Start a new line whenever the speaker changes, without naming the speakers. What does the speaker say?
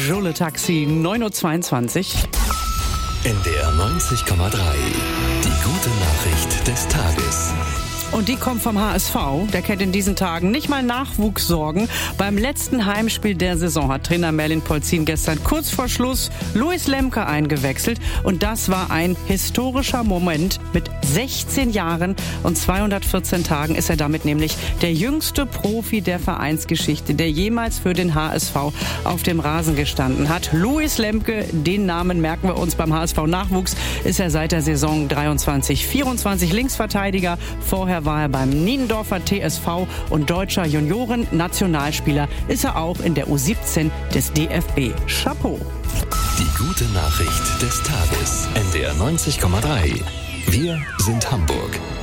Joule Taxi, 9.22 Uhr.
NDR 90,3. Die gute Nachricht des Tages.
Und die kommt vom HSV. Der kennt in diesen Tagen nicht mal Nachwuchssorgen. Beim letzten Heimspiel der Saison hat Trainer Merlin Polzin gestern kurz vor Schluss Luis Lemke eingewechselt. Und das war ein historischer Moment. Mit 16 Jahren und 214 Tagen ist er damit nämlich der jüngste Profi der Vereinsgeschichte, der jemals für den HSV auf dem Rasen gestanden hat. Luis Lemke, den Namen merken wir uns beim HSV Nachwuchs, ist er seit der Saison 23/24 Linksverteidiger. Vorher war er beim Niendorfer TSV und deutscher Junioren-Nationalspieler ist er auch in der U17 des DFB. Chapeau!
Die gute Nachricht des Tages. NDR 90,3. Wir sind Hamburg.